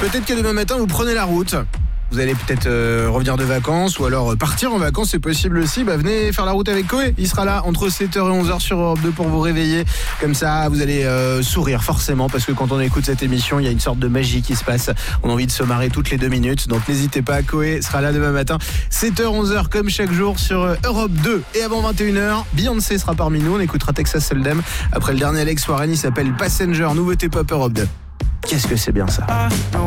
Peut-être que demain matin, vous prenez la route. Vous allez peut-être revenir de vacances ou alors partir en vacances, c'est possible aussi. Venez faire la route avec Koé. Il sera là entre 7h et 11h sur Europe 2 pour vous réveiller. Comme ça, vous allez sourire forcément parce que quand on écoute cette émission, il y a une sorte de magie qui se passe. On a envie de se marrer toutes les 2 minutes. Donc n'hésitez pas, Koé sera là demain matin. 7h, 11h comme chaque jour sur Europe 2. Et avant 21h, Beyoncé sera parmi nous. On écoutera Texas Hold'em. Après le dernier Alex Warren, il s'appelle Passenger, nouveauté pop Europe 2. Qu'est-ce que c'est bien ça.